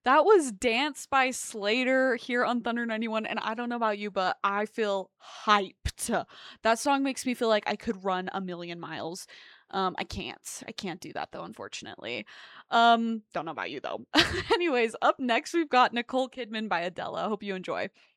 That was Dance by Slater here on Thunder 91, and I don't know about you, but I feel hyped. That song makes me feel like I could run a million miles. I can't. I can't do that though, unfortunately. Don't know about you though. Anyways, up next we've got Nicole Kidman by Adele. I hope you enjoy.